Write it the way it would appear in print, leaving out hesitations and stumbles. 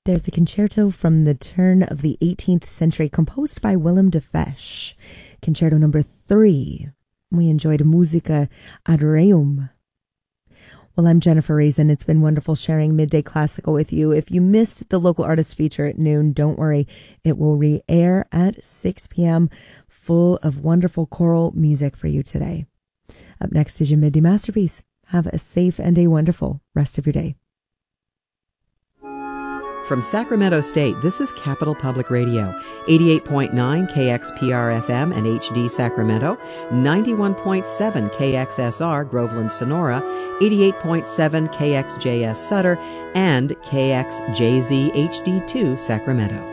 There's a concerto from the turn of the 18th century composed by Willem de Fesch. Concerto number 3. We enjoyed Musica ad Reum. Well, I'm Jennifer Raisin. It's been wonderful sharing Midday Classical with you. If you missed the local artist feature at noon, don't worry. It will re-air at 6 p.m. full of wonderful choral music for you today. Up next is your Midday Masterpiece. Have a safe and a wonderful rest of your day. From Sacramento State, this is Capital Public Radio, 88.9 KXPR FM and HD Sacramento, 91.7 KXSR Groveland Sonora, 88.7 KXJS Sutter, and KXJZ HD2 Sacramento.